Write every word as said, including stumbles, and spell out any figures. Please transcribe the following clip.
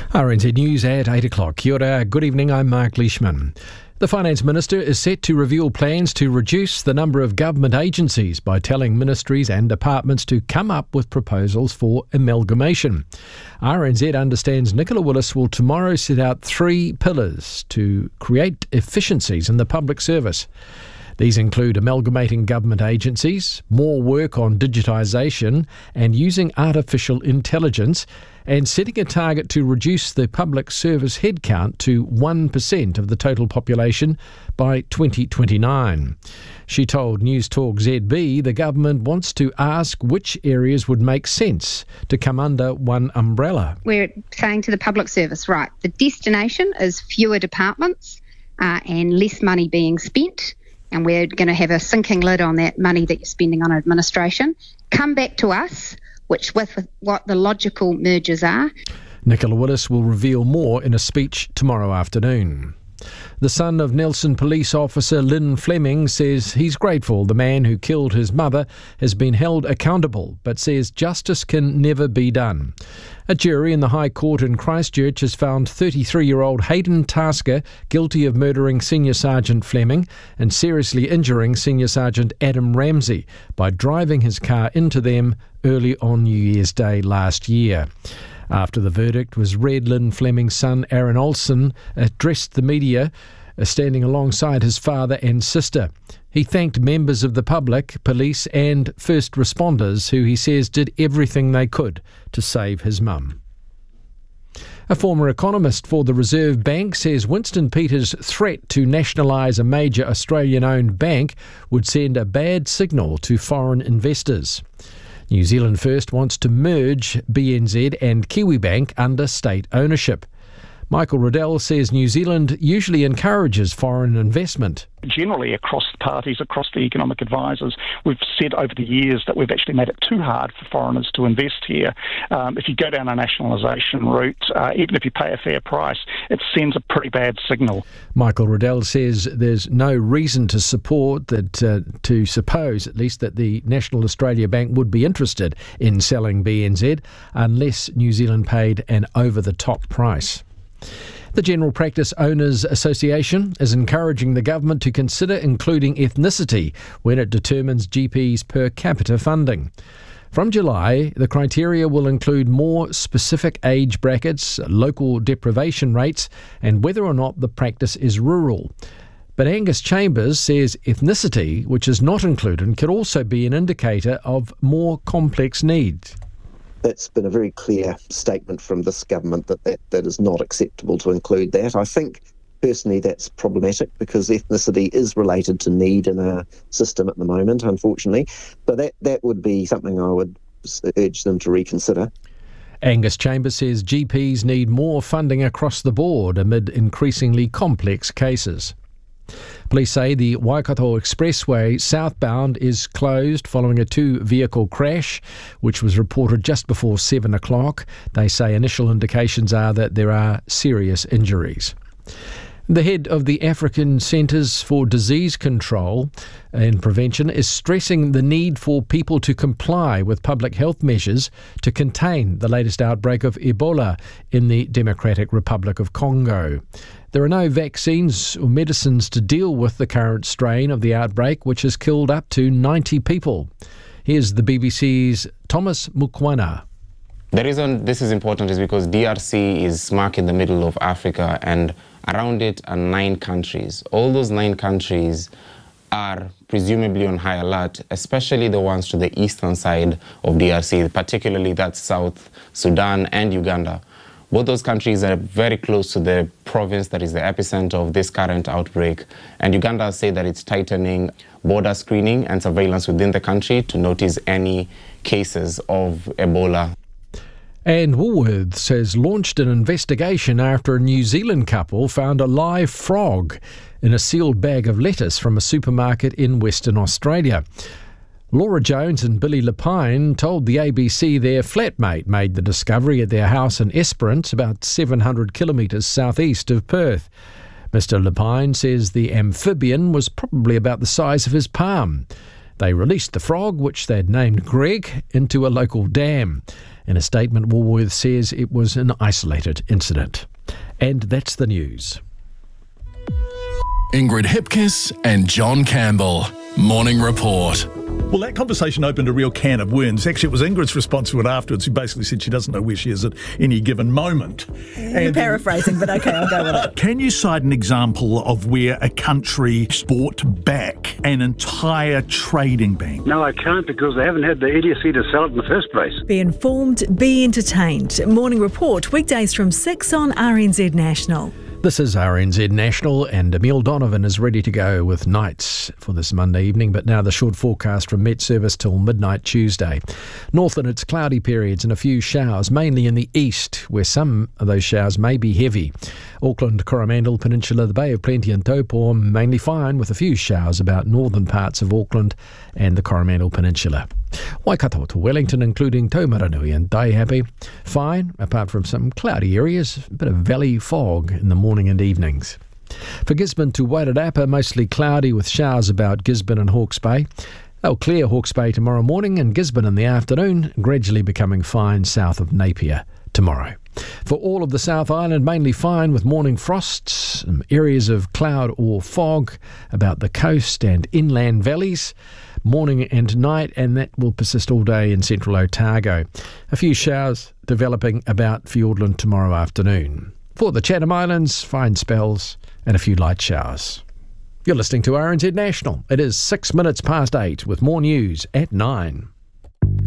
R N Z News at eight o'clock. Kia ora, good evening, I'm Mark Leishman. The Finance Minister is set to reveal plans to reduce the number of government agencies by telling ministries and departments to come up with proposals for amalgamation. R N Z understands Nicola Willis will tomorrow set out three pillars to create efficiencies in the public service. These include amalgamating government agencies, more work on digitisation and using artificial intelligence, and setting a target to reduce the public service headcount to one percent of the total population by twenty twenty-nine. She told News Talk Z B the government wants to ask which areas would make sense to come under one umbrella. We're saying to the public service, right, the destination is fewer departments uh, and less money being spent. And we're going to have a sinking lid on that money that you're spending on administration. Come back to us, which with what the logical mergers are. Nicola Willis will reveal more in a speech tomorrow afternoon. The son of Nelson police officer Lynn Fleming says he's grateful the man who killed his mother has been held accountable, but says justice can never be done. A jury in the High Court in Christchurch has found thirty-three-year-old Hayden Tasker guilty of murdering Senior Sergeant Fleming and seriously injuring Senior Sergeant Adam Ramsey by driving his car into them early on New Year's Day last year. After the verdict was read, Lynn Fleming's son Aaron Olsen addressed the media, uh, standing alongside his father and sister. He thanked members of the public, police and first responders who he says did everything they could to save his mum. A former economist for the Reserve Bank says Winston Peters' threat to nationalise a major Australian-owned bank would send a bad signal to foreign investors. New Zealand First wants to merge B N Z and Kiwibank under state ownership. Michael Riddell says New Zealand usually encourages foreign investment. Generally, across the parties, across the economic advisors, we've said over the years that we've actually made it too hard for foreigners to invest here. Um, if you go down a nationalisation route, uh, even if you pay a fair price, it sends a pretty bad signal. Michael Riddell says there's no reason to support that, uh, to suppose at least that the National Australia Bank would be interested in selling B N Z unless New Zealand paid an over-the-top price. The General Practice Owners Association is encouraging the government to consider including ethnicity when it determines G Ps per capita funding. From July, the criteria will include more specific age brackets, local deprivation rates, and whether or not the practice is rural. But Angus Chambers says ethnicity, which is not included, could also be an indicator of more complex needs. That's been a very clear statement from this government that, that that is not acceptable to include that. I think personally that's problematic because ethnicity is related to need in our system at the moment, unfortunately. But that, that would be something I would urge them to reconsider. Angus Chambers says G Ps need more funding across the board amid increasingly complex cases. Police say the Waikato Expressway southbound is closed following a two-vehicle crash, which was reported just before seven o'clock. They say initial indications are that there are serious injuries. The head of the African Centres for Disease Control and Prevention is stressing the need for people to comply with public health measures to contain the latest outbreak of Ebola in the Democratic Republic of Congo. There are no vaccines or medicines to deal with the current strain of the outbreak, which has killed up to ninety people. Here's the B B C's Thomas Mukwana. The reason this is important is because D R C is smack in the middle of Africa, and around it are nine countries. All those nine countries are presumably on high alert, especially the ones to the eastern side of D R C, particularly that's South Sudan and Uganda. Both those countries are very close to the province that is the epicenter of this current outbreak, and Uganda say that it's tightening border screening and surveillance within the country to notice any cases of Ebola. And Woolworths has launched an investigation after a New Zealand couple found a live frog in a sealed bag of lettuce from a supermarket in Western Australia. Laura Jones and Billy Lepine told the A B C their flatmate made the discovery at their house in Esperance, about seven hundred kilometres southeast of Perth. Mister Lepine says the amphibian was probably about the size of his palm. They released the frog, which they'd named Greg, into a local dam. In a statement, Woolworths says it was an isolated incident. And that's the news. Ingrid Hipkiss and John Campbell. Morning Report. Well, that conversation opened a real can of worms. Actually, it was Ingrid's response to it afterwards, who basically said she doesn't know where she is at any given moment. You're and paraphrasing, but okay, I'll go with it. Can you cite an example of where a country bought back an entire trading bank? No, I can't, because they haven't had the idiocy to sell it in the first place. Be informed, be entertained. Morning Report, weekdays from six on R N Z National. This is R N Z National, and Emile Donovan is ready to go with nights for this Monday evening, but now the short forecast from Met Service till midnight Tuesday. Northland, it's cloudy periods and a few showers, mainly in the east, where some of those showers may be heavy. Auckland, Coromandel Peninsula, the Bay of Plenty and Taupo, mainly fine, with a few showers about northern parts of Auckland and the Coromandel Peninsula. Waikato to Wellington, including Taumaranui and Taihape, fine, apart from some cloudy areas, a bit of valley fog in the morning and evenings. For Gisborne to Wairarapa, mostly cloudy with showers about Gisborne and Hawke's Bay. They'll clear Hawke's Bay tomorrow morning and Gisborne in the afternoon, gradually becoming fine south of Napier tomorrow. For all of the South Island, mainly fine with morning frosts, some areas of cloud or fog about the coast and inland valleys, morning and night, and that will persist all day in central Otago. A few showers developing about Fiordland tomorrow afternoon. For the Chatham Islands, fine spells and a few light showers. You're listening to R N Z National. It is six minutes past eight with more news at nine.